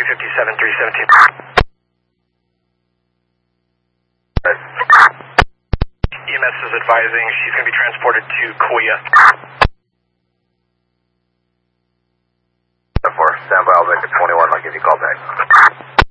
357, 317. EMS is advising she's going to be transported to Kauai. 4, stand by, I'll make it 21, I'll give you a call back.